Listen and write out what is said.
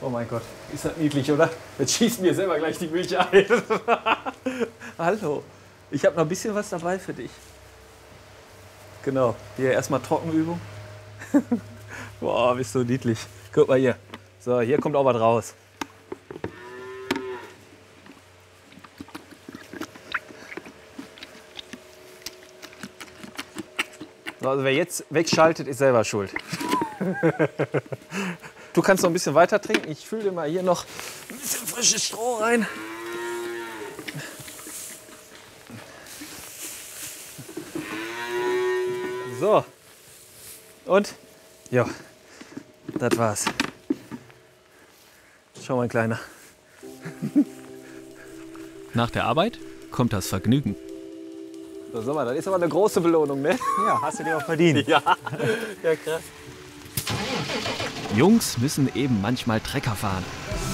Oh mein Gott, ist das niedlich, oder? Jetzt schießt mir selber gleich die Milch ein. Hallo, ich habe noch ein bisschen was dabei für dich. Genau, hier erstmal Trockenübung. Boah, bist du niedlich. Guck mal hier. So, hier kommt auch was raus. So, also wer jetzt wegschaltet, ist selber schuld. Du kannst noch ein bisschen weiter trinken. Ich fülle dir mal hier noch ein bisschen frisches Stroh rein. So. Und? Ja, das war's. Schau mal, Kleiner. Nach der Arbeit kommt das Vergnügen. So, sag mal, das ist aber eine große Belohnung, ne? Ja, hast du dir auch verdient. Ja, ja krass. Jungs müssen eben manchmal Trecker fahren.